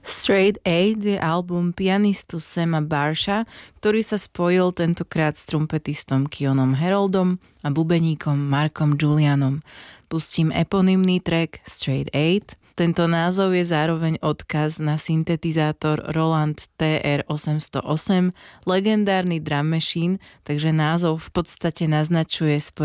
Straight 8 je album pianistu Sama Barsha, ktorý sa spojil tentokrát s trumpetistom Kionom Haroldom a bubeníkom Markom Julianom. Pustím eponymný track Straight 8. Tento názov je zároveň odkaz na syntetizátor Roland TR-808, legendárny drum machine, takže názov v podstate naznačuje